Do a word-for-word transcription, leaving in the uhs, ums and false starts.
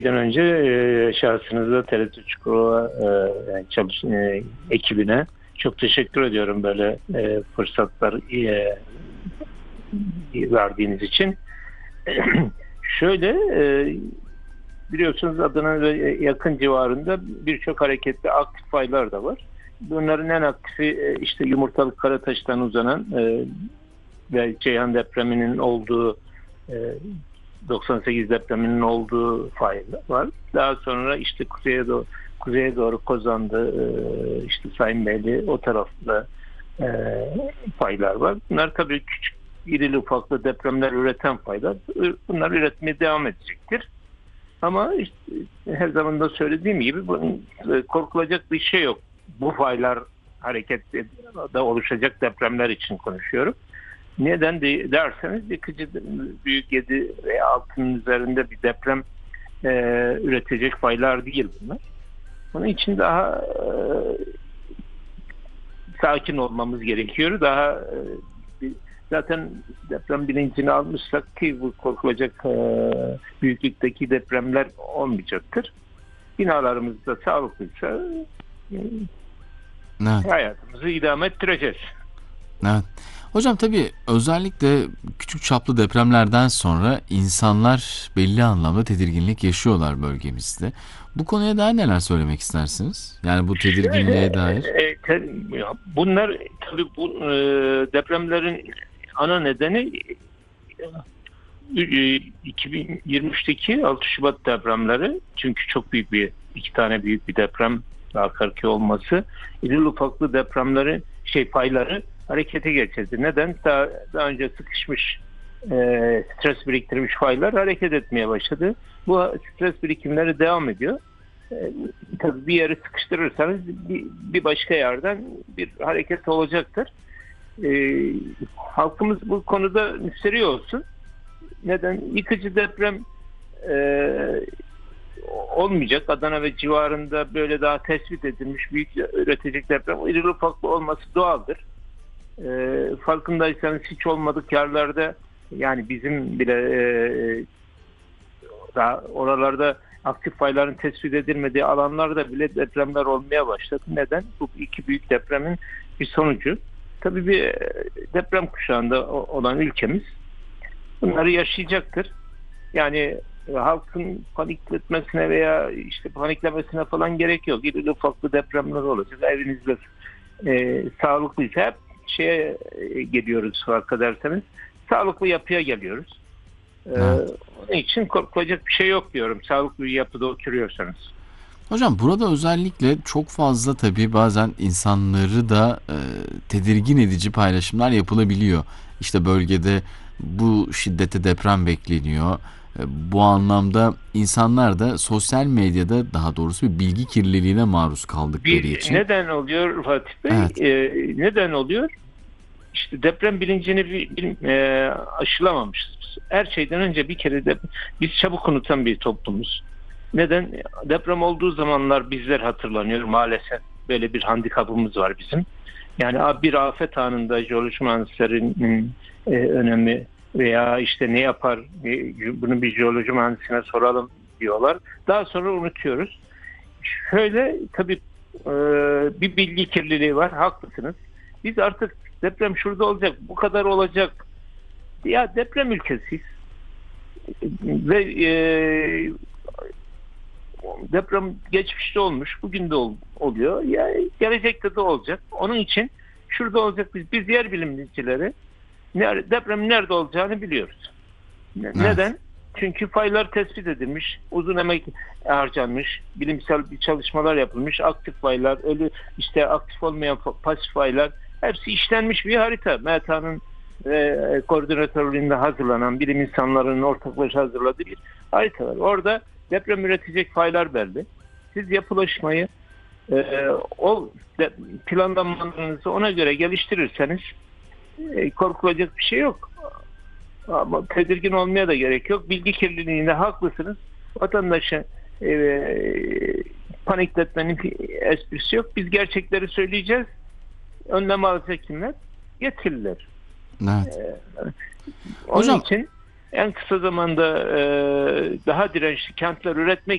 önce e, şahsınızda T R T Çukurova e, yani çalış, e, ekibine çok teşekkür ediyorum böyle e, fırsatlar e, verdiğiniz için. Şöyle e, biliyorsunuz Adana ve yakın civarında birçok hareketli aktif faylar da var. Bunların en aktifi e, işte Yumurtalık Karataş'tan uzanan e, ve Ceyhan depreminin olduğu e, doksan sekiz depreminin olduğu fay var. Daha sonra işte kuzeye doğru, kuzeye doğru Kozan'da e, işte Sayınbeyli o tarafta e, faylar var. Bunlar tabii küçük, irili ufaklı depremler üreten faylar. Bunlar üretmeye devam edecektir. Ama işte, her zaman da söylediğim gibi bunun, e, korkulacak bir şey yok. Bu faylar harekette da oluşacak depremler için konuşuyorum. Neden de, derseniz yıkıcı büyük yedi veya altının üzerinde bir deprem e, üretecek faylar değil bunlar. Bunun için daha e, sakin olmamız gerekiyor. Daha e, zaten deprem bilincini almışsak ki bu korkulacak e, büyüklükteki depremler olmayacaktır. Binalarımız da sağlıklıysa e, Evet. hayatımızı idame ettireceğiz. Evet. Hocam tabii özellikle küçük çaplı depremlerden sonra insanlar belli anlamda tedirginlik yaşıyorlar bölgemizde. Bu konuya dair neler söylemek istersiniz? Yani bu Şöyle, tedirginliğe dair. e, te, bunlar tabii bu e, depremlerin ana nedeni e, iki bin yirmi üçteki altı Şubat depremleri. Çünkü çok büyük bir iki tane büyük bir deprem arka arkaya olması, irili ufaklı depremleri şey payları harekete geçirdi. Neden? Daha, daha önce sıkışmış e, stres biriktirmiş faylar hareket etmeye başladı. Bu stres birikimleri devam ediyor. E, tabii bir yeri sıkıştırırsanız bir, bir başka yerden bir hareket olacaktır. E, halkımız bu konuda müsterih olsun. Neden? Yıkıcı deprem e, olmayacak. Adana ve civarında böyle daha tespit edilmiş büyük üretecek deprem irili ufaklı olması doğaldır. E, farkındaysanız hiç olmadık yerlerde yani bizim bile e, daha oralarda aktif fayların tespit edilmediği alanlarda bile depremler olmaya başladı. Neden? Bu iki büyük depremin bir sonucu. Tabii bir deprem kuşağında olan ülkemiz bunları yaşayacaktır. Yani halkın panikletmesine veya işte paniklemesine falan gerek yok. İrili ufaklı depremler olacak. Evinizde e, sağlıklıysa hep şeye e, geliyoruz fark ederseniz. Sağlıklı yapıya geliyoruz. E, Evet. onun için korkulacak bir şey yok diyorum. Sağlıklı bir yapıda oturuyorsanız. Hocam burada özellikle çok fazla tabii bazen insanları da e, tedirgin edici paylaşımlar yapılabiliyor. İşte bölgede bu şiddete deprem bekleniyor. E, bu anlamda insanlar da sosyal medyada daha doğrusu bir bilgi kirliliğine maruz kaldıkları Bir için. neden oluyor Fatih Bey? Evet, E, neden oluyor? İşte deprem bilincini bir, bir, e, aşılamamışız. Her şeyden önce bir kere de biz çabuk unutan bir toplumuz. Neden? Deprem olduğu zamanlar bizler hatırlanıyor maalesef. Böyle bir handikapımız var bizim. Yani bir afet anında jeoloji mühendislerinin e, önemi veya işte ne yapar e, bunu bir jeoloji mühendisine soralım diyorlar. Daha sonra unutuyoruz. Şöyle tabii e, bir bilgi kirliliği var. Haklısınız. Biz artık deprem şurada olacak, bu kadar olacak. Ya deprem ülkesiyiz. Ve e, deprem geçmişte olmuş, bugün de ol, oluyor. Ya gelecekte de olacak. Onun için şurada olacak biz. Biz yer bilimcileri nerede, depremin nerede olacağını biliyoruz. Ne- evet, Neden? Çünkü faylar tespit edilmiş, uzun emek harcanmış, bilimsel bir çalışmalar yapılmış, aktif faylar, ölü işte aktif olmayan pasif faylar hepsi işlenmiş bir harita. M E T A'nın e, koordinatörlüğünde hazırlanan bilim insanlarının ortaklaşa hazırladığı bir harita var. Orada deprem üretecek faylar belli. Siz yapılaşmayı e, o de, planlamalarınızı ona göre geliştirirseniz e, korkulacak bir şey yok. Ama tedirgin olmaya da gerek yok. Bilgi kirliliğinde haklısınız. Vatandaşı e, panikletmenin bir esprisi yok. Biz gerçekleri söyleyeceğiz. Önlem alacak kimler? Yetkililer. evet. E, onun Hocam için en kısa zamanda e, daha dirençli kentler üretmek